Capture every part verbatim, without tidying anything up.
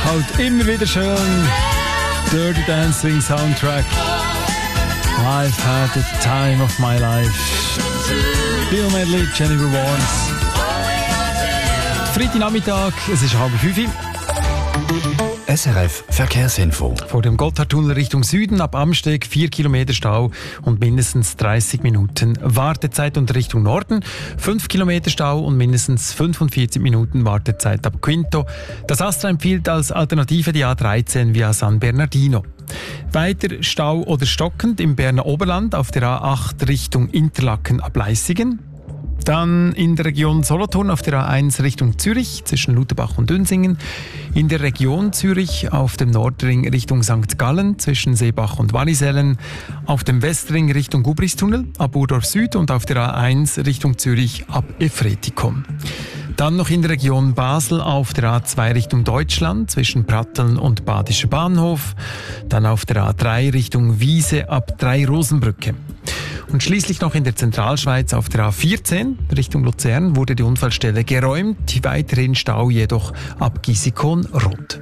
halt immer wieder schön. Dirty Dancing Soundtrack. I've had the time of my life. Bill Medley, Jennifer Warnes. Freitagnachmittag, es ist halb fünf. S R F Verkehrsinfo. Vor dem Gotthardtunnel Richtung Süden ab Amsteg vier Kilometer Stau und mindestens dreißig Minuten Wartezeit. Und Richtung Norden fünf Kilometer Stau und mindestens fünfundvierzig Minuten Wartezeit ab Quinto. Das Astra empfiehlt als Alternative die A dreizehn via San Bernardino. Weiter Stau oder stockend im Berner Oberland auf der A acht Richtung Interlaken ab Leissigen. Dann in der Region Solothurn auf der A eins Richtung Zürich zwischen Lutherbach und Dünsingen. In der Region Zürich auf dem Nordring Richtung Sankt Gallen zwischen Seebach und Wallisellen. Auf dem Westring Richtung Gubristunnel ab Urdorf Süd und auf der A eins Richtung Zürich ab Efretikum. Dann noch in der Region Basel auf der A zwei Richtung Deutschland zwischen Pratteln und Badischer Bahnhof. Dann auf der A drei Richtung Wiese ab Drei-Rosenbrücke. Und schließlich noch in der Zentralschweiz auf der A vierzehn Richtung Luzern wurde die Unfallstelle geräumt, weiterhin Stau jedoch ab Gisikon-Rot.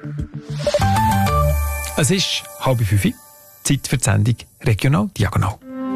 Es ist halb fünf, Zeit für die Sendung Regional Diagonal.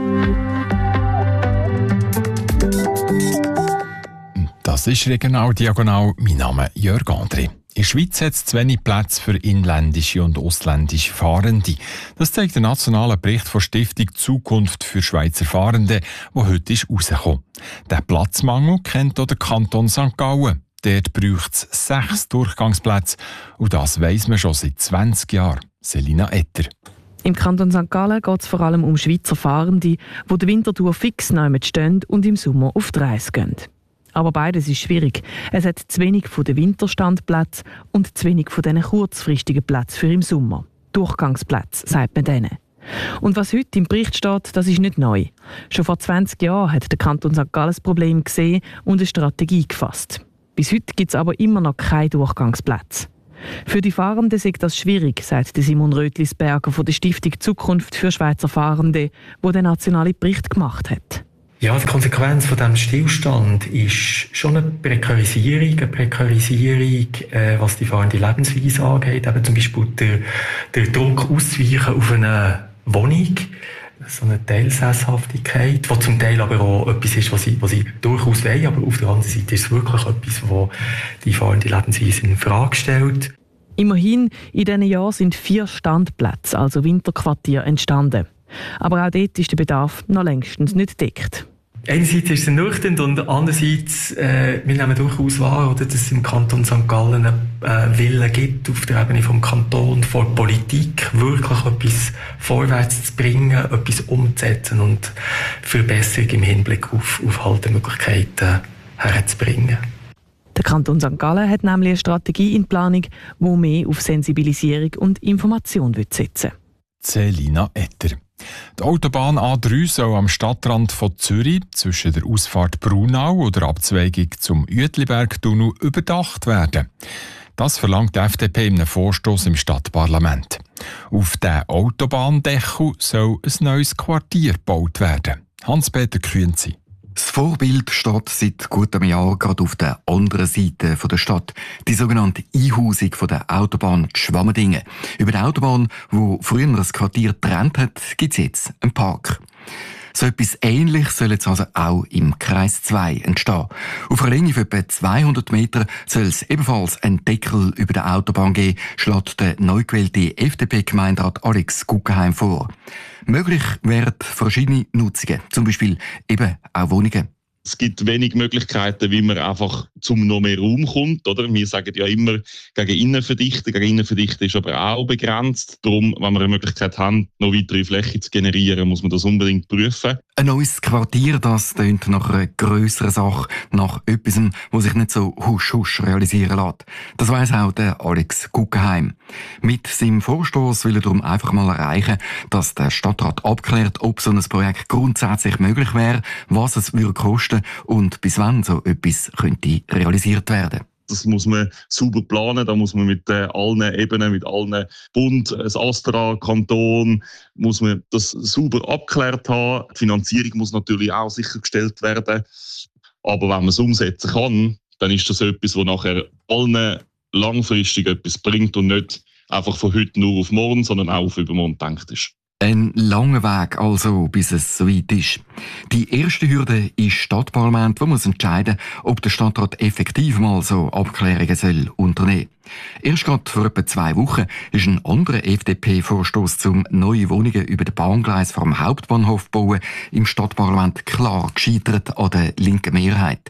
Das ist Regional Diagonal. Mein Name ist Jörg André. In der Schweiz hat es zu wenig Plätze für inländische und ausländische Fahrende. Das zeigt der nationale Bericht von Stiftung Zukunft für Schweizer Fahrende, der heute ist rausgekommen. Den Platzmangel kennt auch der Kanton Sankt Gallen. Dort braucht es sechs Durchgangsplätze und das weiss man schon seit zwanzig Jahren. Selina Etter. Im Kanton Sankt Gallen geht es vor allem um Schweizer Fahrende, die den Winterthur fix neu stehen und im Sommer auf die Reise gehen. Aber beides ist schwierig. Es hat zu wenig von den Winterstandplätzen und zu wenig von diesen kurzfristigen Plätzen für im Sommer. Durchgangsplätze, sagt man denen. Und was heute im Bericht steht, das ist nicht neu. Schon vor zwanzig Jahren hat der Kanton Sankt Gallen das Problem gesehen und eine Strategie gefasst. Bis heute gibt es aber immer noch keine Durchgangsplätze. Für die Fahrenden ist das schwierig, sagt Simon Rötlisberger von der Stiftung Zukunft für Schweizer Fahrende, die den nationalen Bericht gemacht hat. Ja, die Konsequenz von diesem Stillstand ist schon eine Prekarisierung, eine Prekarisierung, äh, was die fahrende Lebensweise angeht. Eben zum Beispiel der, der Druck auszuweichen auf eine Wohnung, so eine Teilsesshaftigkeit, was zum Teil aber auch etwas ist, was sie, was sie durchaus wollen, aber auf der anderen Seite ist es wirklich etwas, was die fahrende Lebensweise in Frage stellt. Immerhin, in diesen Jahren sind vier Standplätze, also Winterquartiere, entstanden. Aber auch dort ist der Bedarf noch längstens nicht gedeckt. Einerseits ist es ernüchternd und andererseits, äh, wir nehmen durchaus wahr, oder, dass es im Kanton Sankt Gallen einen äh, Willen gibt, auf der Ebene vom Kanton, von der Politik, wirklich etwas vorwärts zu bringen, etwas umzusetzen und Verbesserung im Hinblick auf, auf Haltemöglichkeiten herzubringen. Der Kanton Sankt Gallen hat nämlich eine Strategie in Planung, die mehr auf Sensibilisierung und Information setzen will. Selina Etter. Die Autobahn A drei soll am Stadtrand von Zürich zwischen der Ausfahrt Brunau und der Abzweigung zum Uetlibergtunnel überdacht werden. Das verlangt die F D P in einem Vorstoss im Stadtparlament. Auf diesem Autobahndeckel soll ein neues Quartier gebaut werden. Hans-Peter Künzi. Das Vorbild steht seit gut einem Jahr gerade auf der anderen Seite der Stadt. Die sogenannte Einhausung von der Autobahn Schwammendingen. Über die Autobahn, die früher das Quartier getrennt hat, gibt es jetzt einen Park. So etwas Ähnliches soll jetzt also auch im Kreis zwei entstehen. Auf einer Linie von etwa zweihundert Metern soll es ebenfalls einen Deckel über der Autobahn geben, schlägt der neu gewählte F D P-Gemeinderat Alex Guggenheim vor. Möglich wären verschiedene Nutzungen, zum Beispiel eben auch Wohnungen. Es gibt wenig Möglichkeiten, wie man einfach zum noch mehr Raum kommt. Oder? Wir sagen ja immer, gegen Innenverdichten. Gegen Innenverdichten ist aber auch begrenzt. Darum, wenn wir eine Möglichkeit haben, noch weitere Fläche zu generieren, muss man das unbedingt prüfen. Ein neues Quartier, das tönt nach einer grösseren Sache, nach etwas, was sich nicht so husch-husch realisieren lässt. Das weiss auch der Alex Guggenheim. Mit seinem Vorstoss will er darum einfach mal erreichen, dass der Stadtrat abklärt, ob so ein Projekt grundsätzlich möglich wäre, was es würde kosten und bis wann so etwas könnte realisiert werden. Das muss man sauber planen, da muss man mit äh, allen Ebenen, mit allen Bund, das Astra, Kanton, muss man das sauber abgeklärt haben. Die Finanzierung muss natürlich auch sichergestellt werden. Aber wenn man es umsetzen kann, dann ist das etwas, wo nachher allen langfristig etwas bringt und nicht einfach von heute nur auf morgen, sondern auch auf übermorgen gedacht ist. Ein langer Weg also, bis es soweit ist. Die erste Hürde ist Stadtparlament, das muss entscheiden, ob der Stadtrat effektiv mal so Abklärungen soll unternehmen. Erst gerade vor etwa zwei Wochen ist ein anderer F D P-Vorstoß zum neue Wohnungen über den Bahngleis vor dem Hauptbahnhof bauen im Stadtparlament klar gescheitert an der linken Mehrheit.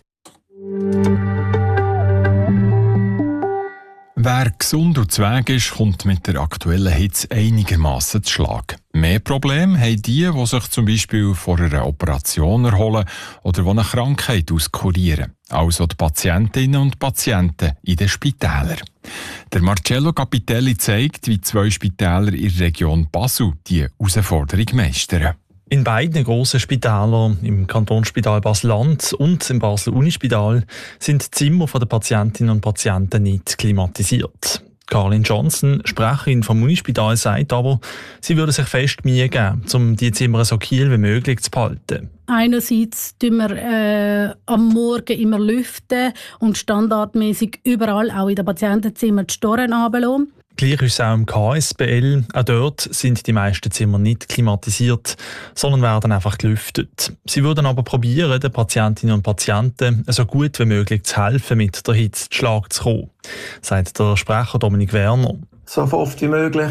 Wer gesund und zweg ist, kommt mit der aktuellen Hitze einigermaßen zu Schlag. Mehr Probleme haben die, die sich zum Beispiel vor einer Operation erholen oder die eine Krankheit auskurieren. Also die Patientinnen und Patienten in den Spitälern. Der Marcello Capitelli zeigt, wie zwei Spitäler in der Region Basel die Herausforderung meistern. In beiden grossen Spitälern, im Kantonsspital Basel-Land und im Basler Unispital, sind die Zimmer der Patientinnen und Patienten nicht klimatisiert. Caroline Johnson, Sprecherin vom Unispital, sagt aber, sie würde sich fest Mühe geben, um die Zimmer so kühl wie möglich zu behalten. Einerseits tun wir äh, am Morgen immer lüften und standardmäßig überall, auch in den Patientenzimmern, die Storen runterlassen. Gleich ist es auch im K S B L. Auch dort sind die meisten Zimmer nicht klimatisiert, sondern werden einfach gelüftet. Sie würden aber probieren, den Patientinnen und Patienten so gut wie möglich zu helfen, mit der Hitze zu Schlag zu kommen, sagt der Sprecher Dominik Werner. So oft wie möglich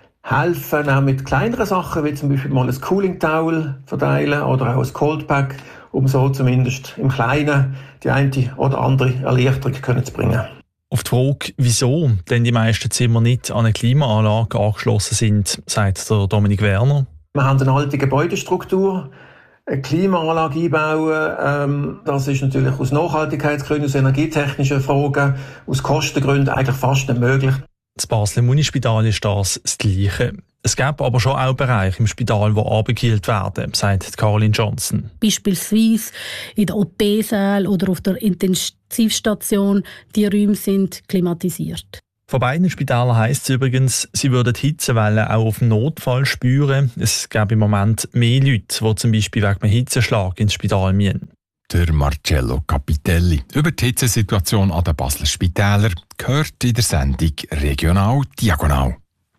helfen, auch mit kleineren Sachen, wie zum Beispiel mal ein Cooling Towel verteilen oder auch ein Cold Pack, um so zumindest im Kleinen die eine oder andere Erleichterung können zu bringen. Auf die Frage, wieso denn die meisten Zimmer nicht an eine Klimaanlage angeschlossen sind, sagt der Dominik Werner. Wir haben eine alte Gebäudestruktur. Eine Klimaanlage einbauen, ähm, das ist natürlich aus Nachhaltigkeitsgründen, aus energietechnischen Fragen, aus Kostengründen eigentlich fast nicht möglich. Das Basler Unispital ist das das Gleiche. Es gibt aber schon auch Bereiche im Spital, die abgekühlt werden, sagt Caroline Johnson. Beispielsweise in der O P-Saal oder auf der Intensivstation, die Räume sind klimatisiert. Von beiden Spitälern heisst es übrigens, sie würden die Hitzewelle auch auf Notfall spüren. Es gäbe im Moment mehr Leute, die zum Beispiel wegen einem Hitzeschlag ins Spital müssen. Der Marcello Capitelli über die Hitzesituation an den Basler Spitälern gehört in der Sendung Regional Diagonal.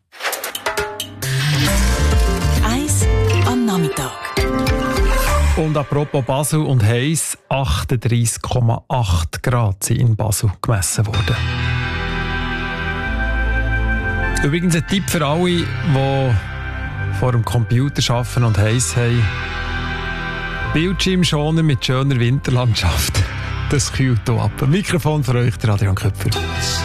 Eins am Nachmittag. Und apropos Basel und heiß, achtunddreissig Komma acht Grad sind in Basel gemessen worden. Übrigens ein Tipp für alle, die vor dem Computer arbeiten und heiß haben. Bildschirmschoner mit schöner Winterlandschaft. Das kühlt hier ab. Ein Mikrofon für euch, der Adrian Köpfer.